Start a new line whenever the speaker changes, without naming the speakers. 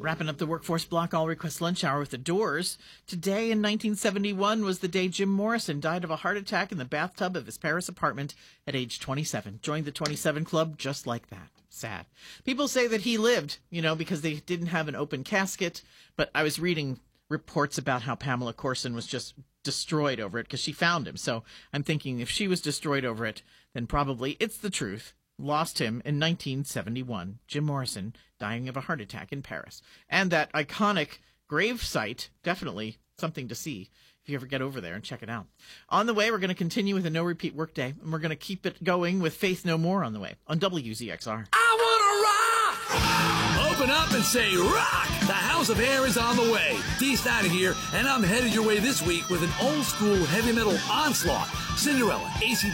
Wrapping up the workforce block all request lunch hour with the Doors. Today in 1971 was the day Jim Morrison died of a heart attack in the bathtub of his Paris apartment at age 27. Joined the 27 Club just like that. Sad. People say that he lived, because they didn't have an open casket. But I was reading reports about how Pamela Courson was just destroyed over it because she found him. So I'm thinking if she was destroyed over it, then probably it's the truth. Lost him in 1971. Jim Morrison dying of a heart attack in Paris. And that iconic grave site, definitely something to see if you ever get over there and check it out. On the way, we're going to continue with a no-repeat workday, and we're going to keep it going with Faith No More on the way on WZXR.
I want to rock! Open up and say rock! The House of Air is on the way. Dee Snider here, and I'm headed your way this week with an old-school heavy metal onslaught. Cinderella, AC